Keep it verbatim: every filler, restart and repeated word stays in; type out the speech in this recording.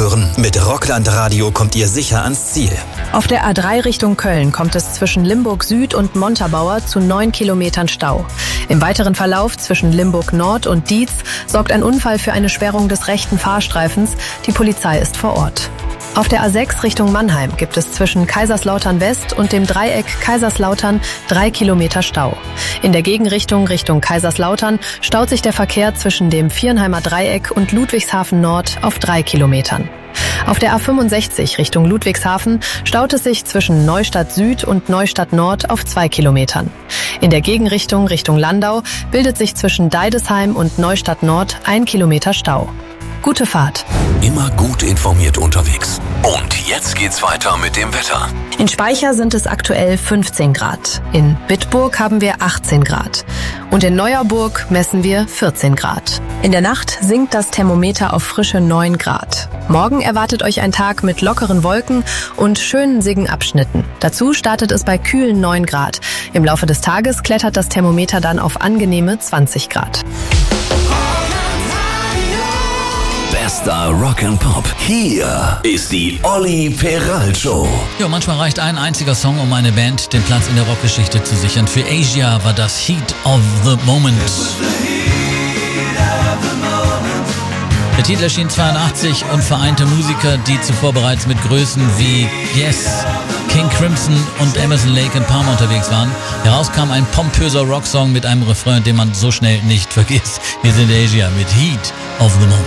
hören. Mit Rockland Radio kommt ihr sicher ans Ziel. Auf der A drei Richtung Köln kommt es zwischen Limburg Süd und Montabaur zu neun Kilometern Stau. Im weiteren Verlauf zwischen Limburg Nord und Dietz sorgt ein Unfall für eine Sperrung des rechten Fahrstreifens. Die Polizei ist vor Ort. Auf der A sechs Richtung Mannheim gibt es zwischen Kaiserslautern West und dem Dreieck Kaiserslautern drei Kilometer Stau. In der Gegenrichtung Richtung Kaiserslautern staut sich der Verkehr zwischen dem Viernheimer Dreieck und Ludwigshafen Nord auf drei Kilometern. Auf der A fünfundsechzig Richtung Ludwigshafen staut es sich zwischen Neustadt Süd und Neustadt Nord auf zwei Kilometern. In der Gegenrichtung Richtung Landau bildet sich zwischen Deidesheim und Neustadt Nord ein Kilometer Stau. Gute Fahrt. Immer gut informiert unterwegs. Und jetzt geht's weiter mit dem Wetter. In Speicher sind es aktuell fünfzehn Grad. In Bitburg haben wir achtzehn Grad. Und in Neuerburg messen wir vierzehn Grad. In der Nacht sinkt das Thermometer auf frische neun Grad. Morgen erwartet euch ein Tag mit lockeren Wolken und schönen sonnigen Abschnitten. Dazu startet es bei kühlen neun Grad. Im Laufe des Tages klettert das Thermometer dann auf angenehme zwanzig Grad. Bester Rock'n'Pop. Hier ist die Olli Peral Show. Ja, manchmal reicht ein einziger Song, um eine Band den Platz in der Rockgeschichte zu sichern. Für Asia war das Heat of the Moment. Der Titel erschien zweiundachtzig und vereinte Musiker, die zuvor bereits mit Größen wie Yes, King Crimson und Emerson Lake in Palmer unterwegs waren. Herauskam ein pompöser Rocksong mit einem Refrain, den man so schnell nicht vergisst. Wir sind Asia mit Heat of the Moment.